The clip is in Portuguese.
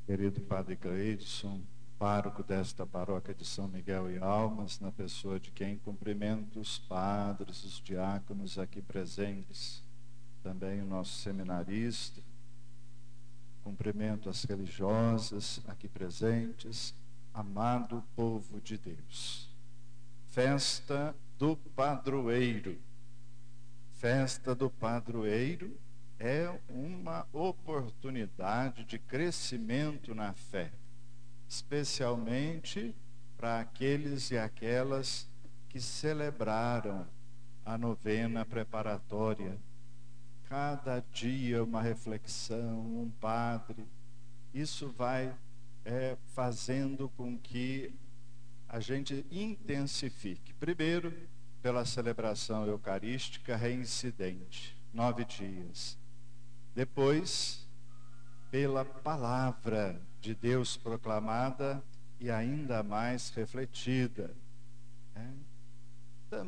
Querido Padre Gleidson, pároco desta paróquia de São Miguel e Almas, na pessoa de quem cumprimento os padres, os diáconos aqui presentes, também o nosso seminarista, cumprimento as religiosas aqui presentes, amado povo de Deus. Festa do Padroeiro. Festa do Padroeiro é uma oportunidade de crescimento na fé, especialmente para aqueles e aquelas que celebraram a novena preparatória. Cada dia uma reflexão, um padre. Isso vai fazendo com que a gente intensifique. Primeiro, pela celebração eucarística reincidente, 9 dias. Depois, pela palavra de Deus proclamada e ainda mais refletida.